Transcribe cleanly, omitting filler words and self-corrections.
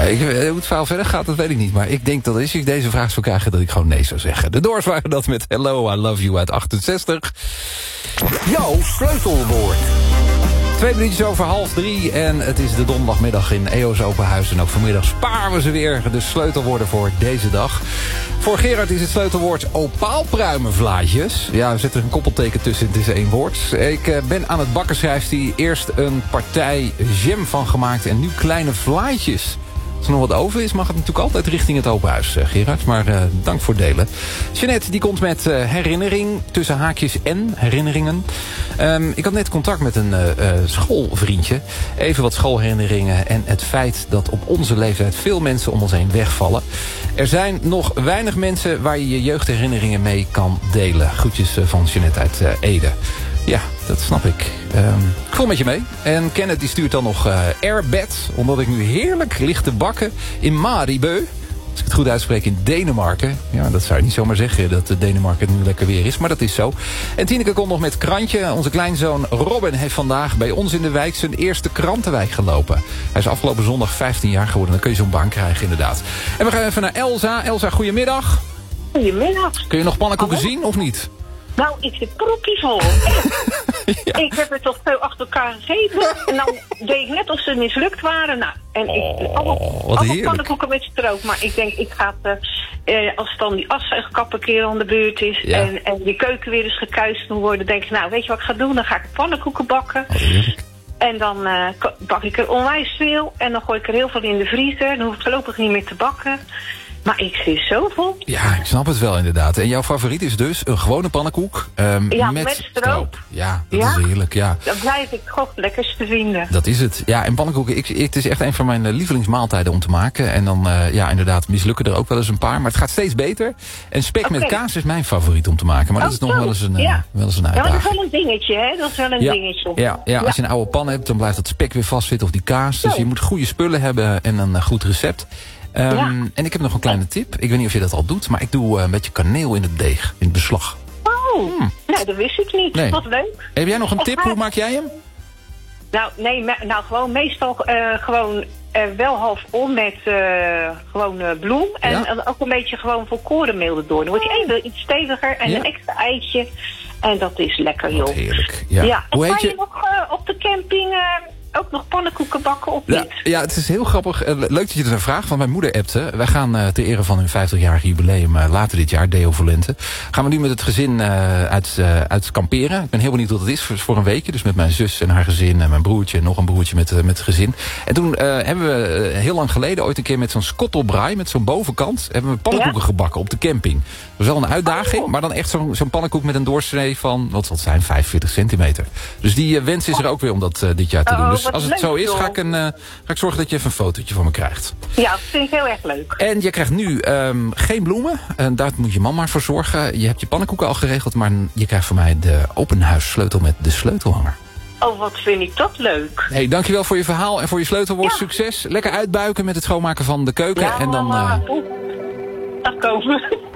Hoe het verhaal verder gaat, dat weet ik niet. Maar ik denk dat als ik deze vraag zou krijgen, dat ik gewoon nee zou zeggen. De Doors waren dat met Hello, I Love You uit 68. Jouw sleutelwoord. 2 minuutjes over 2:30 en het is de donderdagmiddag in EO's Open Huis. En ook vanmiddag sparen we ze weer de sleutelwoorden voor deze dag. Voor Gerard is het sleutelwoord opaalpruimenvlaadjes. Ja, er zit er een koppelteken tussen, het is 1 woord. Ik ben aan het bakken, schrijft hij, eerst een partij jam van gemaakt en nu kleine vlaadjes. Als er nog wat over is, mag het natuurlijk altijd richting het open huis, Gerard. Maar dank voor het delen. Jeanette die komt met herinnering, tussen haakjes en herinneringen. Ik had net contact met een schoolvriendje. Even wat schoolherinneringen en het feit dat op onze leeftijd veel mensen om ons heen wegvallen. Er zijn nog weinig mensen waar je je jeugdherinneringen mee kan delen. Groetjes van Jeanette uit Ede. Ja, dat snap ik. Ik voel met je mee. En Kenneth die stuurt dan nog airbed. Omdat ik nu heerlijk lig te bakken in Maribeu. Als ik het goed uitspreek, in Denemarken. Ja, dat zou je niet zomaar zeggen dat Denemarken nu lekker weer is. Maar dat is zo. En Tineke komt nog met krantje. Onze kleinzoon Robin heeft vandaag bij ons in de wijk zijn eerste krantenwijk gelopen. Hij is afgelopen zondag 15 jaar geworden. Dan kun je zo'n baan krijgen inderdaad. En we gaan even naar Elsa. Elsa, goedemiddag. Goedemiddag. Kun je nog pannenkoeken zien of niet? Nou, ik zit proppievol. Ja. Ik heb er toch veel achter elkaar gegeten. En dan deed ik net of ze mislukt waren. Nou, en alle pannenkoeken met stroop. Maar ik denk, ik ga als dan die afzuigkap een keer aan de beurt is. Ja. En die keuken weer eens gekuist moet worden. Denk ik, nou, weet je wat ik ga doen? Dan ga ik pannenkoeken bakken. En dan bak ik er onwijs veel. En dan gooi ik er heel veel in de vriezer. Dan hoef ik voorlopig niet meer te bakken. Maar ik zit zo vol. Ja, ik snap het wel inderdaad. En jouw favoriet is dus een gewone pannenkoek met stroop. Ja, dat is heerlijk, ja. Dan blijf ik toch lekkerst te vinden. Dat is het. Ja, en pannenkoeken, het is echt een van mijn lievelingsmaaltijden om te maken. En dan, inderdaad, mislukken er ook wel eens een paar. Maar het gaat steeds beter. En spek met kaas is mijn favoriet om te maken. Maar dat is nog wel eens een uitdaging. Ja, dat is wel een dingetje, hè? Dat is wel een dingetje. Ja, als je een oude pan hebt, dan blijft dat spek weer vastzitten of die kaas. Dus je moet goede spullen hebben en een goed recept. En ik heb nog een kleine tip. Ik weet niet of je dat al doet, maar ik doe een beetje kaneel in het deeg, in het beslag. Oh, nee, dat wist ik niet. Nee. Wat leuk. Heb jij nog een tip? Hoe maak jij hem? Nou, nee, gewoon meestal wel half om met gewoon bloem. En ook een beetje gewoon volkorenmeel erdoor. Dan wordt hij even iets steviger en een extra eitje. En dat is lekker, joh. Heerlijk, ja. Hoe heet je nog op de camping ook nog pannenkoeken bakken of niet? Ja, het is heel grappig. Leuk dat je er vraagt, want mijn moeder appte. Wij gaan ter ere van hun 50-jarig jubileum later dit jaar, Deo Volente. Gaan we nu met het gezin uit kamperen. Ik ben heel benieuwd wat het is voor een weekje. Dus met mijn zus en haar gezin en mijn broertje en nog een broertje met het gezin. En toen hebben we heel lang geleden ooit een keer met zo'n skottelbraai, met zo'n bovenkant, hebben we pannenkoeken gebakken op de camping. Dat was wel een uitdaging, maar dan echt zo'n pannenkoek met een doorsnee van, wat zal het zijn, 45 centimeter. Dus die wens is er ook weer om dat dit jaar te doen. Dus als het zo is, ga ik zorgen dat je even een fotootje van me krijgt. Ja, dat vind ik heel erg leuk. En je krijgt nu geen bloemen. Daar moet je man maar voor zorgen. Je hebt je pannenkoeken al geregeld, maar je krijgt van mij de openhuissleutel met de sleutelhanger. Oh, wat vind ik dat leuk. Hey, dankjewel voor je verhaal en voor je sleutelwoord. Ja. Succes. Lekker uitbuiken met het schoonmaken van de keuken. Ja, en dan... dat komen.